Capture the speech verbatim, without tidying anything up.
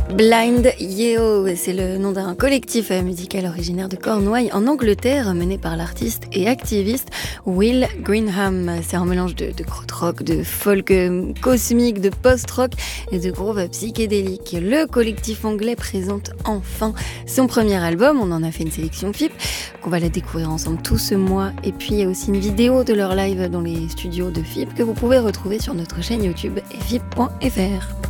Blind Yeo, c'est le nom d'un collectif musical originaire de Cornouailles en Angleterre, mené par l'artiste et activiste Will Greenham. C'est un mélange de, de krautrock, de folk cosmique, de post-rock et de groove psychédélique. Le collectif anglais présente enfin son premier album. On en a fait une sélection F I P, qu'on va la découvrir ensemble tout ce mois. Et puis il y a aussi une vidéo de leur live dans les studios de F I P que vous pouvez retrouver sur notre chaîne YouTube f i p point f r.